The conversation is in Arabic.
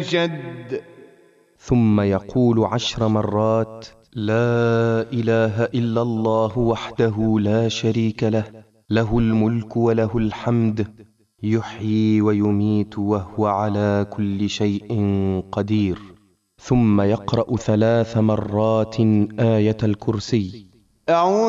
جد. ثم يقول 10 مرات: لا إله إلا الله وحده لا شريك له، له الملك وله الحمد، يحيي ويميت وهو على كل شيء قدير. ثم يقرأ 3 مرات آية الكرسي. أعوذ